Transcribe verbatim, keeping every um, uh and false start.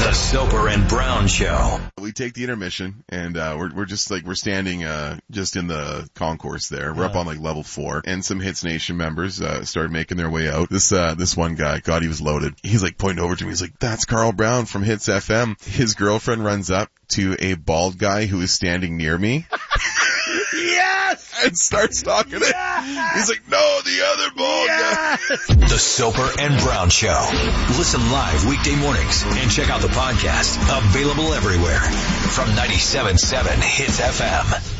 The Soper and Brown Show. We take the intermission, and uh, we're we're just like we're standing uh, just in the concourse there. We're Yeah. up on like level four, and some Hits Nation members uh, started making their way out. This uh, this one guy, God, he was loaded. He's like pointing over to me. He's like, "That's Carl Brown from Hits F M." His girlfriend runs up to a bald guy who is standing near me. Yes! And starts talking to him. He's like, "No, the other bald Yes! guy." The Soper and Brown Show. Listen live weekday mornings and check out the podcast. Available everywhere from ninety-seven point seven Hits F M.